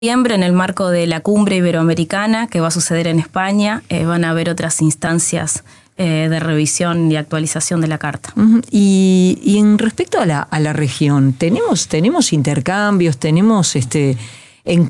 Siempre en el marco de la cumbre iberoamericana que va a suceder en España, van a haber otras instancias de revisión y actualización de la Carta. Y en respecto a la región, ¿tenemos intercambios, tenemos